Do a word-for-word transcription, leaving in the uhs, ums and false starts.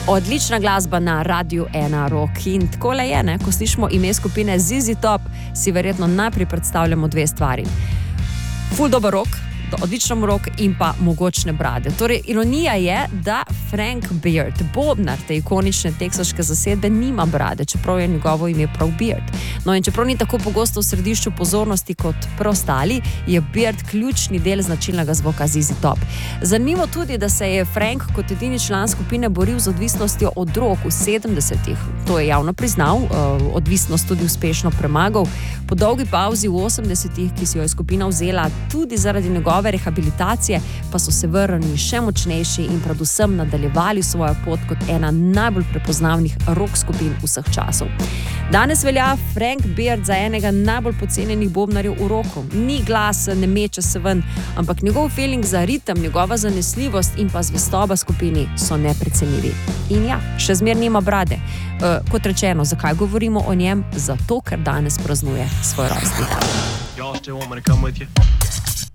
Odlična glasba na Radiu ena Rock in takole je, ne? Ko slišimo ime skupine Z Z Top, si verjetno najprej predstavljamo dve stvari. Ful dober rock, odlično rock in pa mogočne brade. Torej, ironija je, da Frank Beard, bobnar te ikonične teksaške zasedbe, nima brade, čeprav je njegovo ime prav Beard. No in čeprav ni tako pogosto v središču pozornosti kot preostali, je Beard ključni del značilnega zvoka Z Z Top. Zanimivo tudi, da se je Frank kot edini član skupine boril z odvisnostjo od drog v sedemdesetih. To je javno priznal, odvisnost tudi uspešno premagal. Po dolgi pauzi v osemdesetih, ki si jo je skupina vzela tudi zaradi njegove rehabilitacije, pa so se vrnili še močnejši in predvsem nadaljevali svojo pot kot ena najbolj prepoznavnih rock skupin vseh časov. Danes velja Frank Beard za enega najbolj pocenjenih bobnarjev v rocku. Ni glas, ne meče se ven, ampak njegov feeling za ritem, njegova zanesljivost in pa zvestoba skupini so neprecenljivi. In ja, še zmer nima brade. E, kot rečeno, zakaj govorimo o njem? Zato, ker danes praznuje svoj rojstni dan.